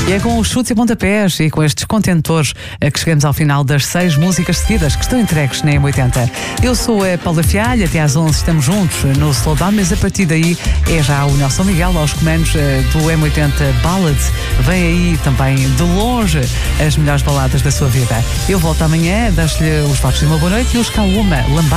E é com os chutes e pontapés e com estes contentores que chegamos ao final das 6 músicas seguidas que estão entregues na M80. Eu sou a Paula Fialho, até às 11 estamos juntos no Slowdown, mas a partir daí é já o Nelson Miguel aos comandos do M80 Ballads. Vem aí também de longe as melhores baladas da sua vida. Eu volto amanhã, deixo-lhe os votos de uma boa noite e os Caluma Lambada.